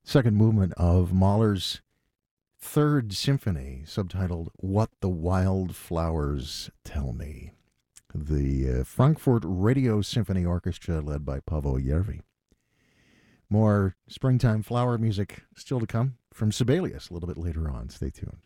second movement of Mahler's Third Symphony, subtitled What the Wildflowers Tell Me. The Frankfurt Radio Symphony Orchestra, led by Paavo Järvi. More springtime flower music still to come from Sibelius a little bit later on. Stay tuned.